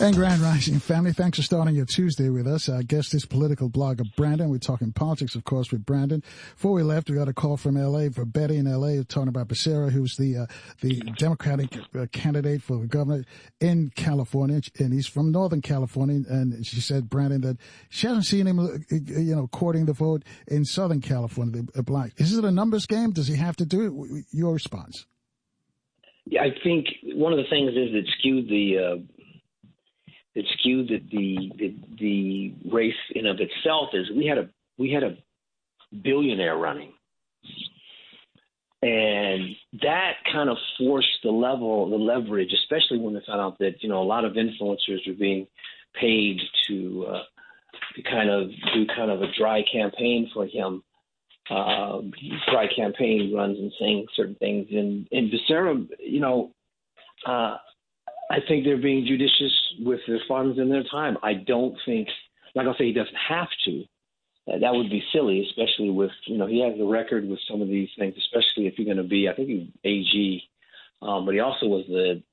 And Grand Rising family, thanks for starting your Tuesday with us. Our guest is political blogger Brandon. We're talking politics, of course, with Brandon. Before we left, we got a call from L.A. for Betty in L.A. talking about Becerra, who's the Democratic candidate for governor in California, and he's from Northern California. And she said, Brandon, that she hasn't seen him, courting the vote in Southern California, the black. Is it a numbers game? Does he have to do it? Your response? Yeah, I think one of the things is that skewed the race in of itself is we had a billionaire running, and that kind of forced the leverage, especially when they found out that a lot of influencers were being paid to kind of do kind of a dry campaign for him. Dry campaign runs and saying certain things, and Becerra, I think they're being judicious with their funds and their time. I don't think, I'm not going to say he doesn't have to. That would be silly, especially with, he has a record with some of these things, especially if you're going to be, I think he's AG, but he also was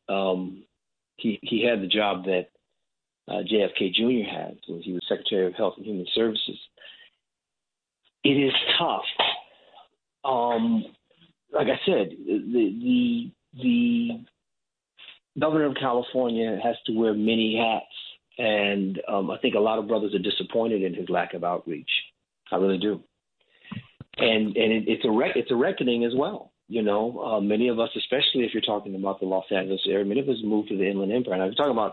he had the job that JFK Jr. had. So he was Secretary of Health and Human Services. It is tough. Like I said, the governor of California has to wear many hats, and I think a lot of brothers are disappointed in his lack of outreach. I really do, and it's a reckoning as well. Many of us, especially if you're talking about the Los Angeles area, many of us moved to the Inland Empire. And I'm talking about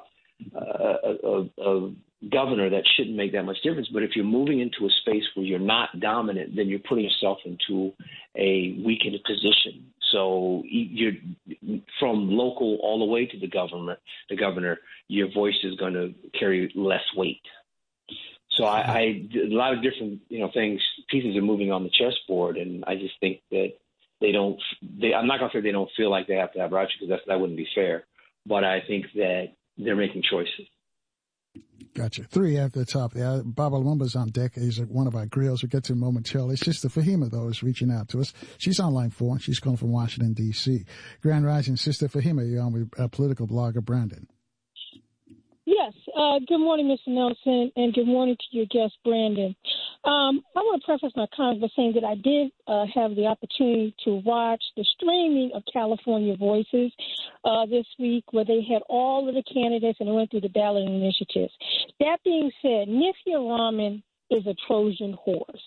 a governor that shouldn't make that much difference. But if you're moving into a space where you're not dominant, then you're putting yourself into a weakened position. So you're from local all the way to the governor, your voice is going to carry less weight. So a lot of different, things, pieces are moving on the chessboard. And I just think that I'm not going to say they don't feel like they have to have Roger, because that wouldn't be fair. But I think that they're making choices. Gotcha. 3 at the top there. Baba Lumumba's on deck. He's one of our grills. We'll get to him momentarily. Sister Fahima, though, is reaching out to us. She's on line 4. She's calling from Washington, D.C. Grand Rising, Sister Fahima, you're on with political blogger Brandon. Yes. Good morning, Mr. Nelson, and good morning to your guest, Brandon. I want to preface my comments by saying that I did have the opportunity to watch the streaming of California Voices this week, where they had all of the candidates and went through the ballot initiatives. That being said, Nithya Raman is a Trojan horse.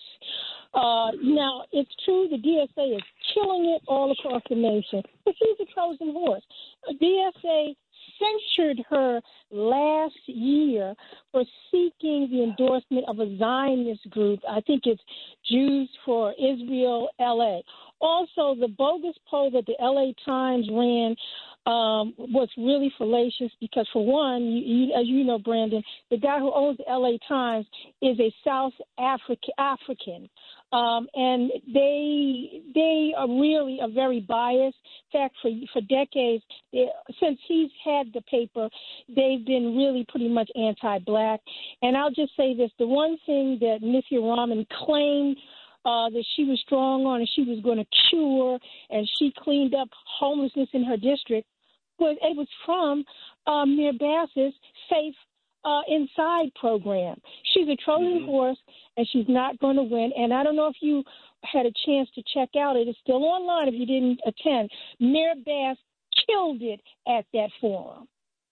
Now, it's true the DSA is killing it all across the nation, but she's a Trojan horse. DSA censured her last year for seeking the endorsement of a Zionist group. I think it's Jews for Israel, LA. Also, the bogus poll that the LA Times ran was really fallacious because, for one, as you know, Brandon, the guy who owns the LA Times is a South African. And they are really a very biased. In fact, for decades, since he's had the paper, they've been really pretty much anti-black. And I'll just say this, the one thing that Nithya Raman claimed that she was strong on and she was going to cure, and she cleaned up homelessness in her district, it was from Mayor Bass's Safe Inside program. She's a Trojan horse, and she's not going to win. And I don't know if you had a chance to check out. It is still online if you didn't attend. Mayor Bass killed it at that forum.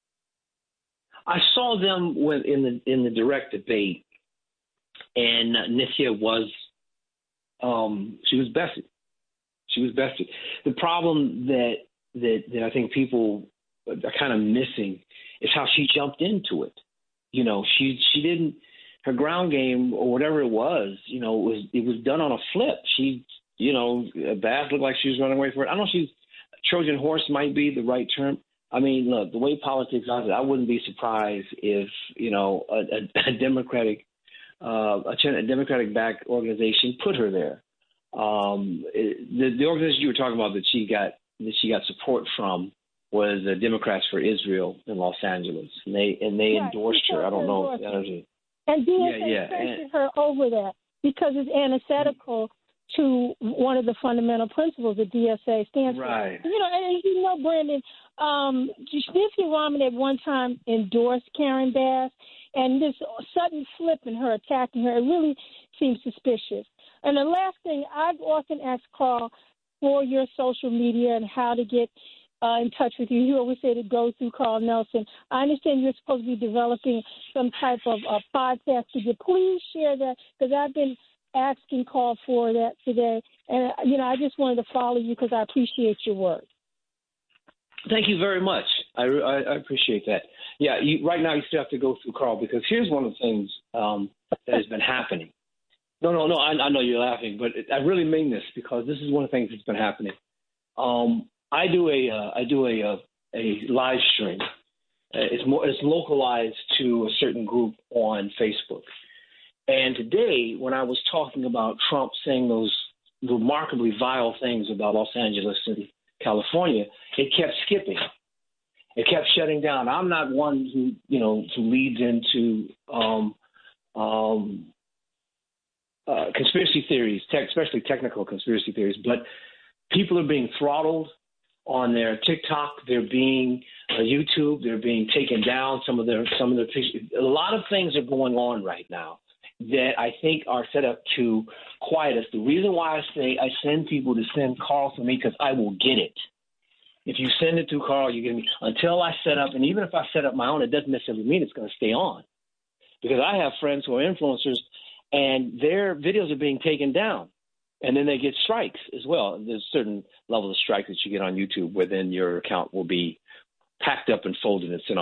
I saw them in the direct debate, and Nithya was she was bested. She was bested. The problem that I think people are kind of missing is how she jumped into it. She didn't, her ground game or whatever it was, it was done on a flip. Bass looked like she was running away from it. I don't know if Trojan horse might be the right term. I mean, look, the way politics is, I wouldn't be surprised if, a Democratic Democratic-backed organization put her there. The organization you were talking about that she got support from was the Democrats for Israel in Los Angeles, and they endorsed her. I don't know. And DSA censored her over that because it's antithetical to one of the fundamental principles that DSA stands right. for. You know, and you know, Brandon, Smithy Rahman at one time endorsed Karen Bass, and this sudden flip in her, attacking her, it really seems suspicious. And the last thing, I've often asked Carl for your social media and how to get in touch with you. You always say to go through Carl Nelson. I understand you're supposed to be developing some type of podcast. Could you please share that? Because I've been asking Carl for that today. And, you know, I just wanted to follow you because I appreciate your work. Thank you very much. I appreciate that. Yeah, right now you still have to go through Carl, because here's one of the things that has been happening. No, I know you're laughing, but I really mean this, because this is one of the things that's been happening. I do a live stream. It's localized to a certain group on Facebook. And today, when I was talking about Trump saying those remarkably vile things about Los Angeles and California, it kept skipping. It kept shutting down. I'm not one who leads into conspiracy theories, especially technical conspiracy theories, but people are being throttled on their TikTok. They're being YouTube. They're being taken down. Some of their pictures. A lot of things are going on right now that I think are set up to quiet us. The reason why I say I send people to send Carl to me, because I will get it. If you send it to Carl, you get me. Until I set up, and even if I set up my own, it doesn't necessarily mean it's going to stay on. Because I have friends who are influencers, and their videos are being taken down. And then they get strikes as well. There's a certain level of strike that you get on YouTube where then your account will be packed up and folded and sent